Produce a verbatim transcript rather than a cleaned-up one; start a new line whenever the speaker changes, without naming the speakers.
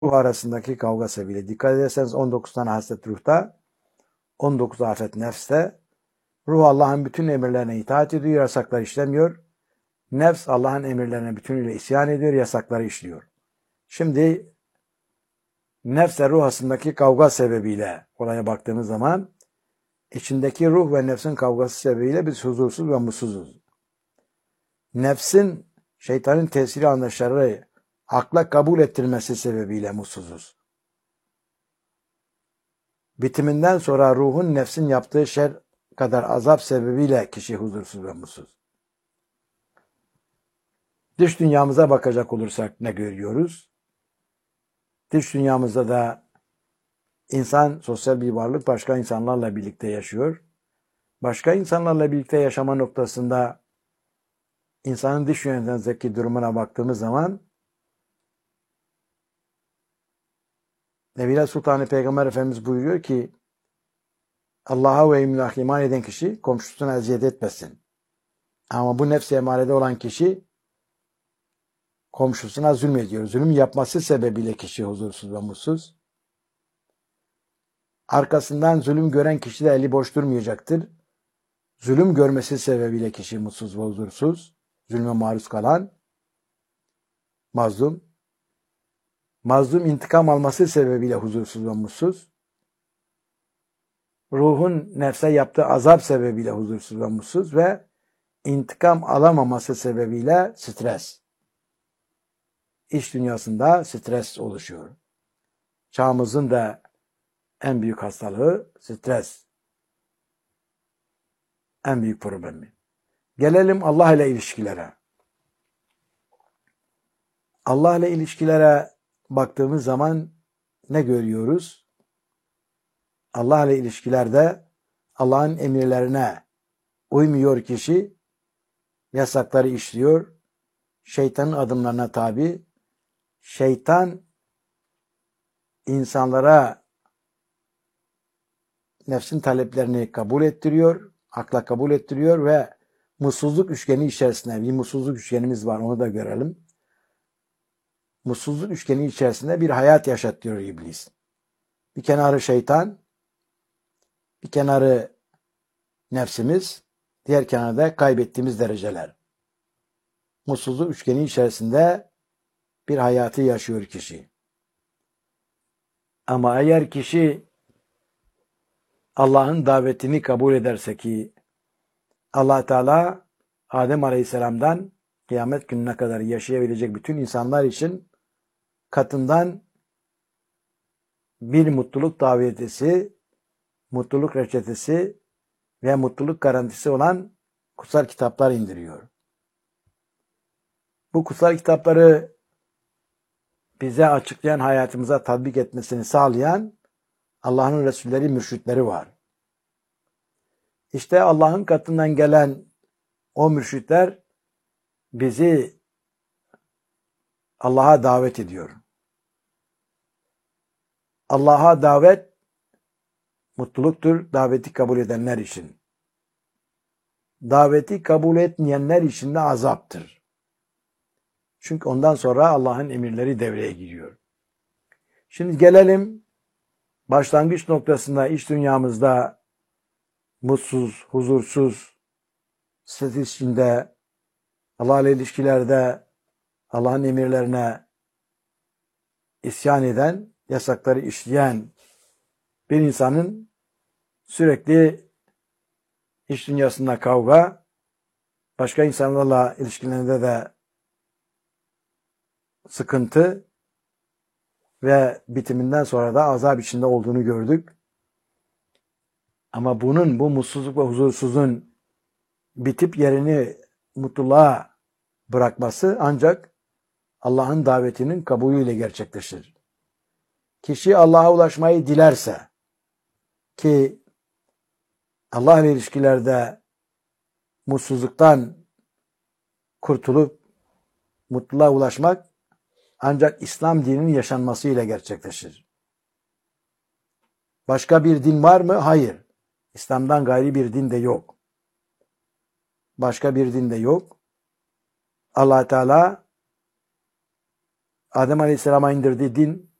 ruh arasındaki kavga sebebiyle. Dikkat ederseniz on dokuz tane haslet ruhta, on dokuz afet nefste. Ruh Allah'ın bütün emirlerine itaat ediyor, yasakları işlemiyor. Nefs Allah'ın emirlerine bütünüyle isyan ediyor, yasakları işliyor. Şimdi nefsle ruh arasındaki kavga sebebiyle olaya baktığımız zaman içindeki ruh ve nefsin kavgası sebebiyle biz huzursuz ve mutsuzuz. Nefsin şeytanın tesiri anlayışları akla kabul ettirmesi sebebiyle mutsuzuz. Bitiminden sonra ruhun nefsin yaptığı şer kadar azap sebebiyle kişi huzursuz ve mutsuz. Dış dünyamıza bakacak olursak ne görüyoruz? Dış dünyamızda da insan sosyal bir varlık, başka insanlarla birlikte yaşıyor. Başka insanlarla birlikte yaşama noktasında insanın dış yönetimizdeki durumuna baktığımız zaman Nebiler Sultanı Peygamber Efendimiz buyuruyor ki Allah'a ve emrine iman eden kişi komşusuna eziyet etmesin. Ama bu nefsi emarede olan kişi komşusuna zulmediyor. Zulüm yapması sebebiyle kişi huzursuz ve mutsuz. Arkasından zulüm gören kişi de eli boş durmayacaktır. Zulüm görmesi sebebiyle kişi mutsuz ve huzursuz. Zulme maruz kalan mazlum. Mazlum intikam alması sebebiyle huzursuz ve mutsuz. Ruhun nefse yaptığı azap sebebiyle huzursuz ve mutsuz ve intikam alamaması sebebiyle stres. İş dünyasında stres oluşuyor. Çağımızın da en büyük hastalığı stres. En büyük problemi. Gelelim Allah ile ilişkilere. Allah ile ilişkilere baktığımız zaman ne görüyoruz? Allah ile ilişkilerde Allah'ın emirlerine uymuyor kişi, yasakları işliyor, şeytanın adımlarına tabi, şeytan insanlara nefsin taleplerini kabul ettiriyor, akla kabul ettiriyor ve mutsuzluk üçgeni içerisinde, bir mutsuzluk üçgenimiz var, onu da görelim. Mutsuzluk üçgeni içerisinde bir hayat yaşatıyor iblis. Bir kenarı şeytan, bir kenarı nefsimiz, diğer kenarda kaybettiğimiz dereceler. Mutsuzluk üçgeni içerisinde bir hayatı yaşıyor kişi. Ama eğer kişi Allah'ın davetini kabul ederse ki Allah Teala Adem Aleyhisselam'dan kıyamet gününe kadar yaşayabilecek bütün insanlar için katından bir mutluluk davetisi, mutluluk reçetesi ve mutluluk garantisi olan kutsal kitaplar indiriyor. Bu kutsal kitapları bize açıklayan, hayatımıza tatbik etmesini sağlayan Allah'ın Resulleri, mürşitleri var. İşte Allah'ın katından gelen o mürşitler bizi Allah'a davet ediyor. Allah'a davet mutluluktur, daveti kabul edenler için. Daveti kabul etmeyenler için de azaptır. Çünkü ondan sonra Allah'ın emirleri devreye giriyor. Şimdi gelelim başlangıç noktasında iç dünyamızda mutsuz, huzursuz, stres içinde, Allah'la ilişkilerde Allah'ın emirlerine isyan eden, yasakları işleyen bir insanın sürekli iç dünyasında kavga, başka insanlarla ilişkilerinde de sıkıntı ve bitiminden sonra da azap içinde olduğunu gördük. Ama bunun, bu mutsuzluk ve huzursuzluğun bitip yerini mutluluğa bırakması ancak Allah'ın davetinin kabulüyle gerçekleşir. Kişi Allah'a ulaşmayı dilerse ki Allah ile ilişkilerde mutsuzluktan kurtulup mutluluğa ulaşmak ancak İslam dininin yaşanmasıyla gerçekleşir. Başka bir din var mı? Hayır. İslam'dan gayri bir din de yok. Başka bir din de yok. Allah Teala Adem Aleyhisselam'a indirdiği din